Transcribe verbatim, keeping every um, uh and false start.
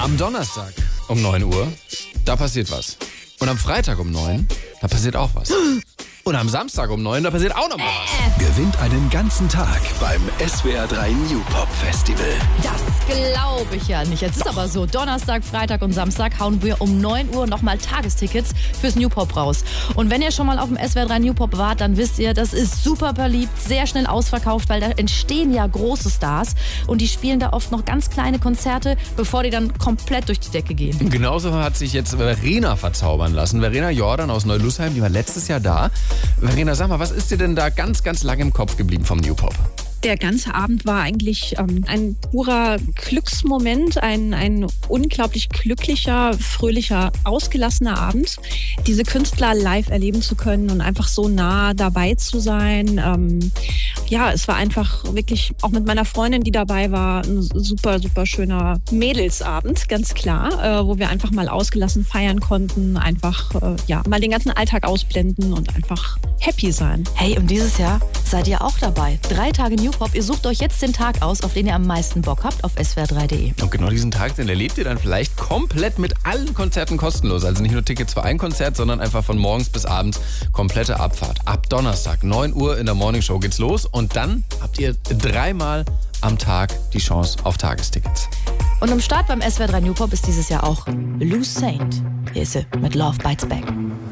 Am Donnerstag um neun Uhr, da passiert was. Und am Freitag um neun, da passiert auch was. Und am Samstag um neun, da passiert auch noch was. Gewinnt einen ganzen Tag beim S W R drei New Pop Festival. Das glaube ich ja nicht. Jetzt ist aber so, Donnerstag, Freitag und Samstag hauen wir um neun Uhr nochmal Tagestickets fürs New Pop raus. Und wenn ihr schon mal auf dem S W R drei New Pop wart, dann wisst ihr, das ist super beliebt, sehr schnell ausverkauft, weil da entstehen ja große Stars und die spielen da oft noch ganz kleine Konzerte, bevor die dann komplett durch die Decke gehen. Genauso hat sich jetzt Verena verzaubern lassen. Verena Jordan aus Neulussheim, die war letztes Jahr da. Verena, sag mal, was ist dir denn da ganz, ganz lange im Kopf geblieben vom New Pop? Der ganze Abend war eigentlich ähm, ein purer Glücksmoment, ein, ein unglaublich glücklicher, fröhlicher, ausgelassener Abend. Diese Künstler live erleben zu können und einfach so nah dabei zu sein. Ähm, ja, es war einfach wirklich, auch mit meiner Freundin, die dabei war, ein super, super schöner Mädelsabend, ganz klar, äh, wo wir einfach mal ausgelassen feiern konnten, einfach äh, ja mal den ganzen Alltag ausblenden und einfach happy sein. Hey, und dieses Jahr seid ihr auch dabei. Drei Tage New Pop. Ihr sucht euch jetzt den Tag aus, auf den ihr am meisten Bock habt, auf s w r drei punkt d e. Und genau diesen Tag, den erlebt ihr dann vielleicht komplett mit allen Konzerten kostenlos. Also nicht nur Tickets für ein Konzert, sondern einfach von morgens bis abends komplette Abfahrt. Ab Donnerstag, neun Uhr in der Morningshow geht's los. Und dann habt ihr dreimal am Tag die Chance auf Tagestickets. Und am Start beim S W R drei New Pop ist dieses Jahr auch Lou Saint. Hier ist sie mit Love Bites Back.